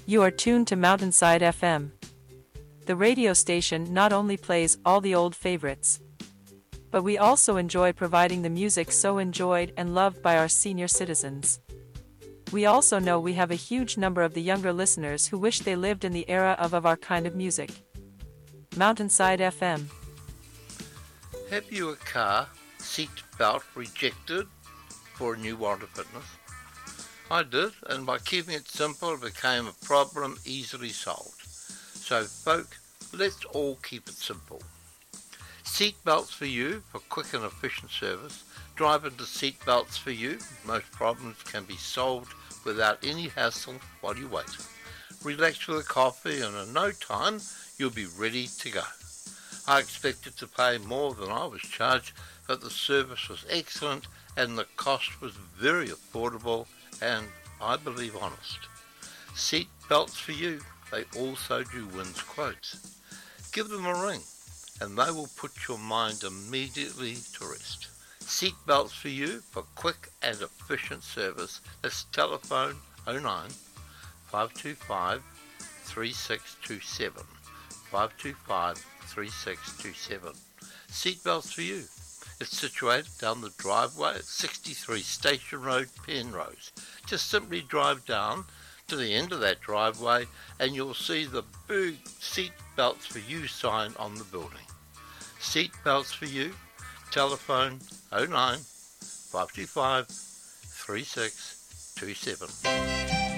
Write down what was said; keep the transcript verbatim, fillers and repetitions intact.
You are tuned to Mountainside F M. The radio station not only plays all the old favorites, but we also enjoy providing the music so enjoyed and loved by our senior citizens. We also know we have a huge number of the younger listeners who wish they lived in the era of, of our kind of music. Mountainside F M. Have you a car seat belt rejected for a new warrant of fitness? I did, and by keeping it simple it became a problem easily solved. So folk, let's all keep it simple. Seat belts for you for quick and efficient service. Drive into seat belts for you. Most problems can be solved without any hassle while you wait. Relax with a coffee and in no time you'll be ready to go. I expected to pay more than I was charged, but the service was excellent and the cost was very affordable and, I believe, honest. Seat belts for you. They also do Wynn's Quotes. Give them a ring and they will put your mind immediately to rest. Seat belts for you for quick and efficient service. That's telephone oh nine, five two five, three six two seven. five two five, three six two seven. Seatbelts for you. It's situated down the driveway at sixty-three Station Road, Penrose. Just simply drive down to the end of that driveway and you'll see the big Seatbelts for You sign on the building. Seatbelts for you. Telephone oh nine, five two five, three six two seven.